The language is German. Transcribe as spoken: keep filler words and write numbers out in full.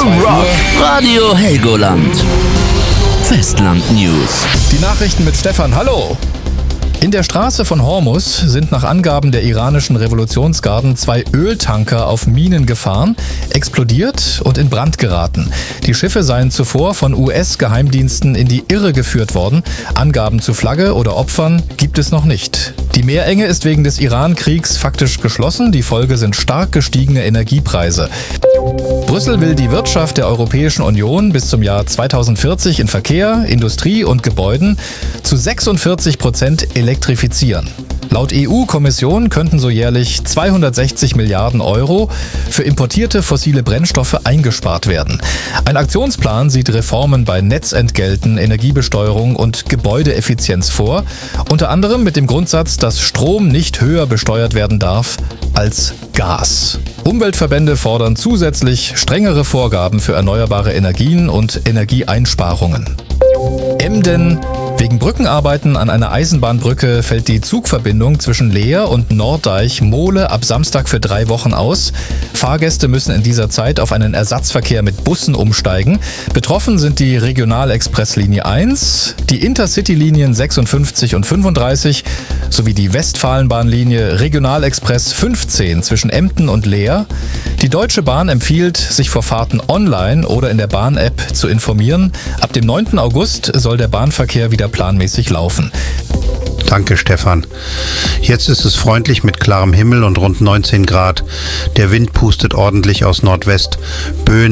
Rock Radio Helgoland. Festland News. Die Nachrichten mit Stefan. Hallo. In der Straße von Hormuz sind nach Angaben der iranischen Revolutionsgarden zwei Öltanker auf Minen gefahren, explodiert und in Brand geraten. Die Schiffe seien zuvor von U S-Geheimdiensten in die Irre geführt worden. Angaben zu Flagge oder Opfern gibt es noch nicht. Die Meerenge ist wegen des Iran-Kriegs faktisch geschlossen. Die Folge sind stark gestiegene Energiepreise. Brüssel will die Wirtschaft der Europäischen Union bis zum Jahr zweitausendvierzig in Verkehr, Industrie und Gebäuden zu sechsundvierzig Prozent elektrifizieren. Laut E U-Kommission könnten so jährlich zweihundertsechzig Milliarden Euro für importierte fossile Brennstoffe eingespart werden. Ein Aktionsplan sieht Reformen bei Netzentgelten, Energiebesteuerung und Gebäudeeffizienz vor, unter anderem mit dem Grundsatz, dass Strom nicht höher besteuert werden darf als Gas. Umweltverbände fordern zusätzlich strengere Vorgaben für erneuerbare Energien und Energieeinsparungen. Emden. Wegen Brückenarbeiten an einer Eisenbahnbrücke fällt die Zugverbindung zwischen Leer und Norddeich-Mohle ab Samstag für drei Wochen aus. Fahrgäste müssen in dieser Zeit auf einen Ersatzverkehr mit Bussen umsteigen. Betroffen sind die Regionalexpresslinie eins, die Intercity-Linien sechsundfünfzig und fünfunddreißig sowie die Westfalenbahnlinie Regionalexpress fünfzehn zwischen Emden und Leer. Die Deutsche Bahn empfiehlt, sich vor Fahrten online oder in der Bahn-App zu informieren. Ab dem neunten August soll der Bahnverkehr wieder planmäßig laufen. Danke, Stefan. Jetzt ist es freundlich mit klarem Himmel und rund neunzehn Grad. Der Wind pustet ordentlich aus Nordwest. Böen